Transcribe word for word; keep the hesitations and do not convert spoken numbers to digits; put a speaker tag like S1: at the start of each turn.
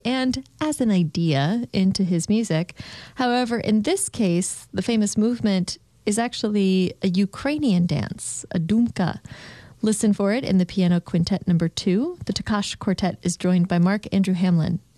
S1: and as an idea into his music. However, in this case, the famous movement is actually a Ukrainian dance, a dumka. Listen for it in the piano quintet number two. The Takash Quartet is joined by Mark Andrew Hamlin.